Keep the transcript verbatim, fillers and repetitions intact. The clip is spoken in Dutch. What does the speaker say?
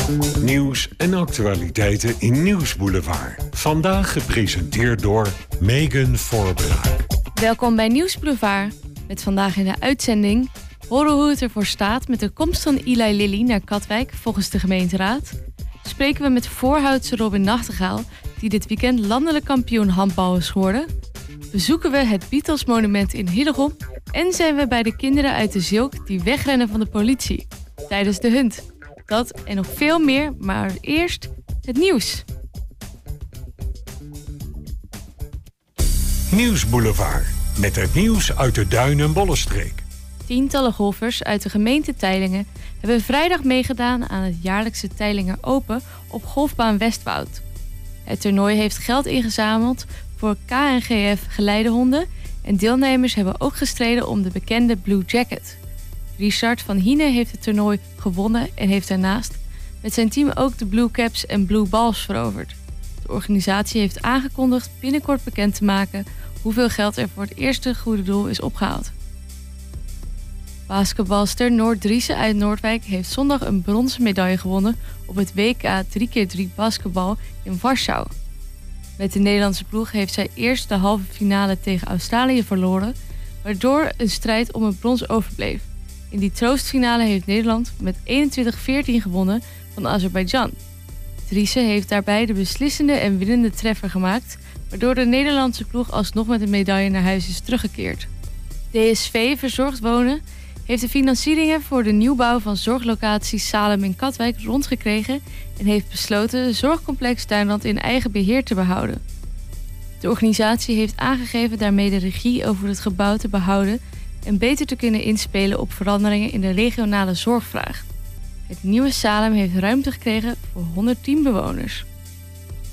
Nieuws en actualiteiten in Nieuwsboulevard. Vandaag gepresenteerd door Megan Voorbraak. Welkom bij Nieuwsboulevard. Met vandaag in de uitzending horen hoe het ervoor staat met de komst van Eli Lilly naar Katwijk volgens de gemeenteraad. Spreken we met Voorhoutse Robin Nachtegaal, die dit weekend landelijk kampioen handbal is geworden. Bezoeken we het Beatles monument in Hillegom. En zijn we bij de kinderen uit de Zilk die wegrennen van de politie tijdens de hunt. Dat en nog veel meer, maar eerst het nieuws. Nieuwsboulevard, met het nieuws uit de Duin- en Bollenstreek. Tientallen golfers uit de gemeente Teylingen hebben vrijdag meegedaan aan het jaarlijkse Teylingen Open op golfbaan Westwoud. Het toernooi heeft geld ingezameld voor K N G F geleidehonden en deelnemers hebben ook gestreden om de bekende Blue Jacket. Richard van Hiene heeft het toernooi gewonnen en heeft daarnaast met zijn team ook de Blue Caps en Blue Balls veroverd. De organisatie heeft aangekondigd binnenkort bekend te maken hoeveel geld er voor het eerste goede doel is opgehaald. Basketbalster Noord Driessen uit Noordwijk heeft zondag een bronzen medaille gewonnen op het W K drie keer drie basketbal in Warschau. Met de Nederlandse ploeg heeft zij eerst de halve finale tegen Australië verloren, waardoor een strijd om het brons overbleef. In die troostfinale heeft Nederland met eenentwintig veertien gewonnen van Azerbeidzjan. Driessen heeft daarbij de beslissende en winnende treffer gemaakt, waardoor de Nederlandse ploeg alsnog met een medaille naar huis is teruggekeerd. D S V Verzorgd Wonen heeft de financieringen voor de nieuwbouw van zorglocaties Salem en Katwijk rondgekregen en heeft besloten zorgcomplex Tuinland in eigen beheer te behouden. De organisatie heeft aangegeven daarmee de regie over het gebouw te behouden en beter te kunnen inspelen op veranderingen in de regionale zorgvraag. Het nieuwe Salem heeft ruimte gekregen voor honderdtien bewoners.